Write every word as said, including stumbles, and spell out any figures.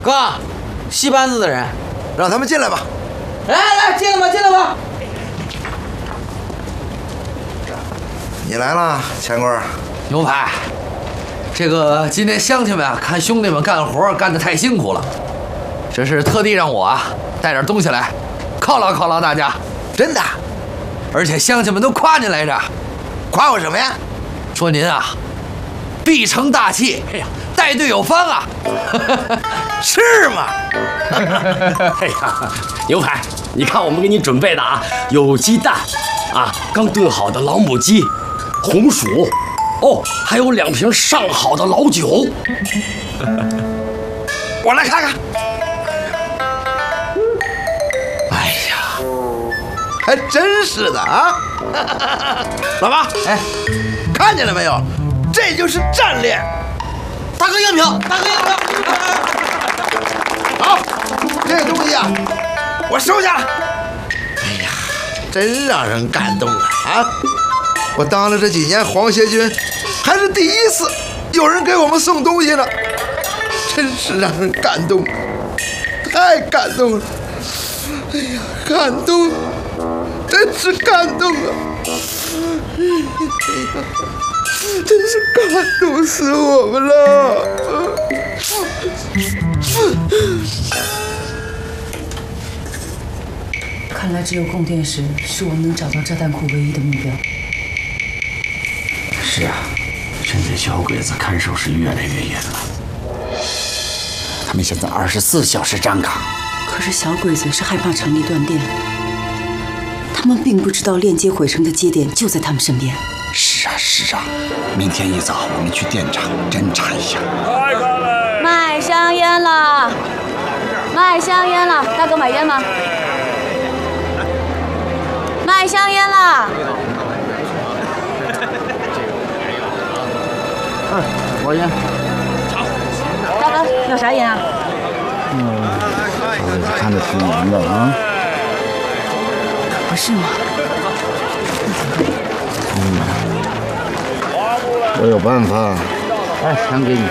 哥，戏班子的人， 让他们进来吧。 来来，进来吧，进来吧。 你来了，钱官。 牛排，这个今天乡亲们啊，看兄弟们干活干得太辛苦了，这是特地让我啊带点东西来，犒劳犒劳大家。 真的？ 而且乡亲们都夸您来着。 夸我什么呀？ 说您啊，必成大器，哎呀，带队有方啊。 是吗？ 哎呀，牛排，你看我们给你准备的啊，有鸡蛋，啊，刚炖好的老母鸡，红薯，哦，还有两瓶上好的老酒。 我来看看。 哎呀， 还真是的啊！老八， 哎， 看见了没有？这就是战略。 大哥应票，大哥应票。 好，这个东西啊，我收下了。哎呀，真让人感动啊！啊，我当了这几年皇协军，还是第一次有人给我们送东西呢，真是让人感动，太感动了。哎呀，感动，真是感动啊！哎呀，真是感动死我们了。 看来只有供电石是我们能找到炸弹库唯一的目标。 是啊，这些小鬼子看守是越来越严了，他们现在二十四小时站岗。 可是小鬼子是害怕城里断电，他们并不知道链接毁成的接点就在他们身边。 是啊是啊，明天一早我们去电厂侦查一下。 卖香烟了，卖香烟了，大哥买烟吗？卖香烟了。 嗯，我烟。 大哥要啥烟啊？ 嗯，看着挺严的啊。 不是吗？ 嗯，我有办法。 哎，钱给你。